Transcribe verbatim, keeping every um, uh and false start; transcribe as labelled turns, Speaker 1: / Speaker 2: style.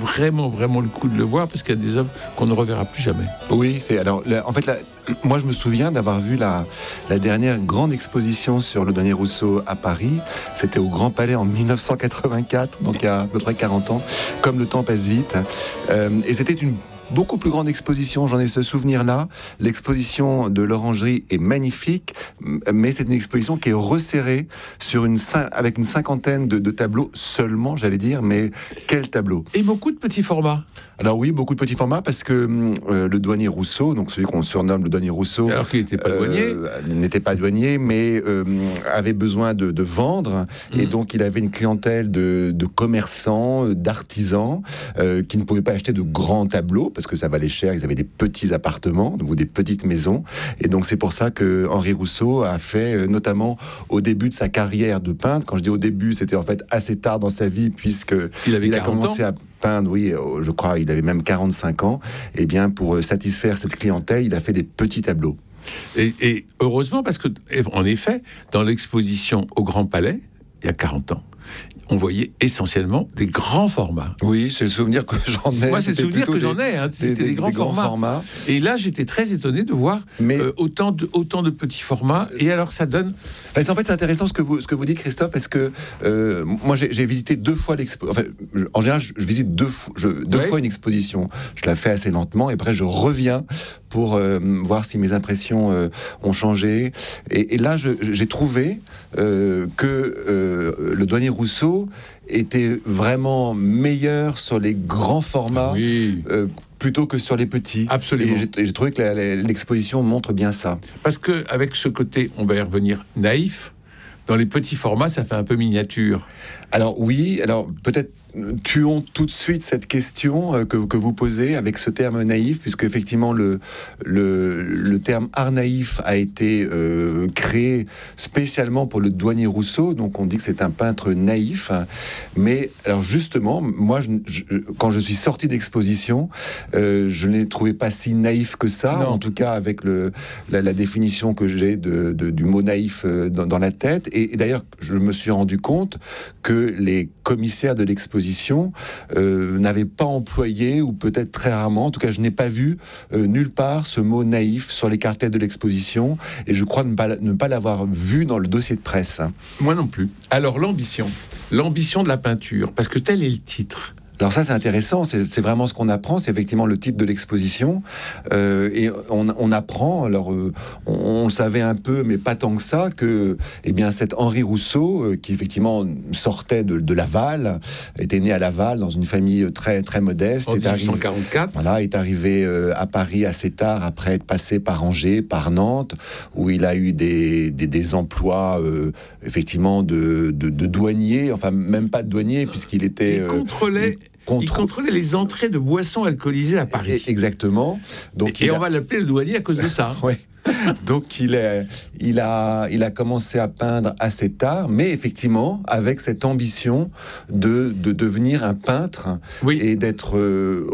Speaker 1: vraiment, vraiment le coup de le voir, parce qu'il y a des œuvres qu'on ne reverra plus jamais.
Speaker 2: Oui, c'est alors là, en fait là, moi je me souviens d'avoir vu la, la dernière grande exposition sur le douanier Rousseau à Paris. C'était au Grand Palais en mille neuf cent quatre-vingt-quatre, donc il y a à peu près quarante ans. Comme le temps passe vite. Euh, et c'était une beaucoup plus grande exposition, j'en ai ce souvenir-là. L'exposition de l'Orangerie est magnifique, mais c'est une exposition qui est resserrée sur une, avec une cinquantaine de, de tableaux seulement, j'allais dire, mais quel tableau!
Speaker 1: Et beaucoup de petits formats.
Speaker 2: Alors oui, beaucoup de petits formats, parce que euh, le douanier Rousseau, donc celui qu'on surnomme le douanier Rousseau,
Speaker 1: alors qu'il n'était pas
Speaker 2: euh,
Speaker 1: douanier,
Speaker 2: n'était pas douanier, mais euh, avait besoin de, de vendre, mmh. et donc il avait une clientèle de, de commerçants, d'artisans, euh, qui ne pouvaient pas acheter de grands tableaux, parce que ça valait cher, ils avaient des petits appartements, ou des petites maisons, et donc c'est pour ça que Henri Rousseau a fait, euh, notamment au début de sa carrière de peintre, quand je dis au début, c'était en fait assez tard dans sa vie, puisque il, avait il a commencé ans. à peindre, oui, je crois, il avait même quarante-cinq ans, et bien pour satisfaire cette clientèle, il a fait des petits tableaux.
Speaker 1: Et, et heureusement, parce que, en effet, dans l'exposition au Grand Palais, il y a quarante ans, on voyait essentiellement des grands formats.
Speaker 2: Oui, c'est le souvenir que j'en ai.
Speaker 1: Moi, c'est le souvenir que j'en ai. Hein. C'était des, des, des, grands, des grands formats. formats. Et là, j'étais très étonné de voir Mais... euh, autant, de, autant de petits formats. Et alors, ça donne...
Speaker 2: Enfin, en fait, c'est intéressant ce que vous, ce que vous dites, Christophe, parce que euh, moi, j'ai, j'ai visité deux fois l'expo... Enfin, je, en général, je, je visite deux, fois, je, deux ouais. fois une exposition. Je la fais assez lentement, et après, je reviens pour euh, voir si mes impressions euh, ont changé. Et, et là, je, j'ai trouvé euh, que euh, le douanier Rousseau était vraiment meilleur sur les grands formats, ah oui. euh, plutôt que sur les petits.
Speaker 1: Absolument.
Speaker 2: Et j'ai, j'ai trouvé que la, la, l'exposition montre bien ça.
Speaker 1: Parce qu'avec ce côté, on va y revenir, naïf, dans les petits formats, ça fait un peu miniature.
Speaker 2: Alors oui, alors peut-être tuons tout de suite cette question euh, que, que vous posez avec ce terme naïf, puisque effectivement le, le, le terme art naïf a été euh, créé spécialement pour le douanier Rousseau, donc on dit que c'est un peintre naïf, mais alors justement, moi je, je, quand je suis sorti d'exposition, euh, je ne l'ai trouvé pas si naïf que ça, non. En tout cas avec le, la, la définition que j'ai de, de, du mot naïf dans, dans la tête, et, et d'ailleurs je me suis rendu compte que les commissaires de l'exposition euh, n'avaient pas employé, ou peut-être très rarement, en tout cas je n'ai pas vu euh, nulle part ce mot naïf sur les cartels de l'exposition, et je crois ne pas, ne pas l'avoir vu dans le dossier de presse.
Speaker 1: Moi non plus. Alors l'ambition, l'ambition de la peinture, parce que tel est le titre.
Speaker 2: Alors ça, c'est intéressant, c'est, c'est vraiment ce qu'on apprend, c'est effectivement le titre de l'exposition, euh, et on, on apprend, alors euh, on, on le savait un peu, mais pas tant que ça, que eh bien, cet Henri Rousseau, euh, qui effectivement sortait de, de Laval, était né à Laval, dans une famille très, très modeste,
Speaker 1: en
Speaker 2: est
Speaker 1: dix-huit cent quarante-quatre.
Speaker 2: Arrivé, voilà, est arrivé euh, à Paris assez tard, après être passé par Angers, par Nantes, où il a eu des, des, des emplois, euh, effectivement, de, de, de douanier, enfin, même pas de douanier, puisqu'il était...
Speaker 1: Il
Speaker 2: euh,
Speaker 1: contrôlait... Contre... Il contrôlait les entrées de boissons alcoolisées à Paris.
Speaker 2: Exactement. Donc,
Speaker 1: et
Speaker 2: il
Speaker 1: on
Speaker 2: a...
Speaker 1: va l'appeler le douanier à cause de ça.
Speaker 2: Oui. Donc il, est, il, a, il a commencé à peindre assez tard, mais effectivement avec cette ambition de, de devenir un peintre, oui. et d'être... Euh,